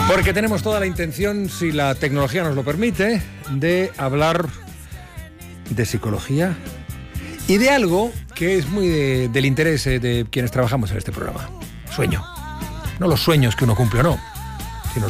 Porque tenemos toda la intención, si la tecnología nos lo permite, de hablar de psicología y de algo que es muy del interés de quienes trabajamos en este programa. Sueño. No los sueños que uno cumple o no,